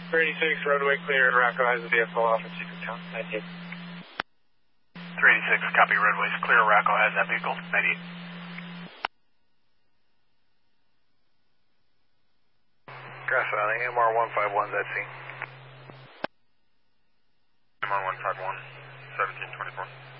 386, roadway clear, Rocco has a vehicle off at Secret Town, 98. 386, copy, roadways clear, Rocco has that vehicle, 98. Grass Valley, MR151's at scene. MR151, 1724.